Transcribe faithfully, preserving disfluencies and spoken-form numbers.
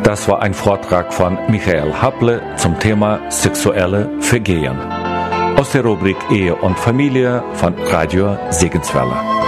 Das war ein Vortrag von Michael Happle zum Thema sexuelle Vergehen aus der Rubrik Ehe und Familie von Radio Segenswelle.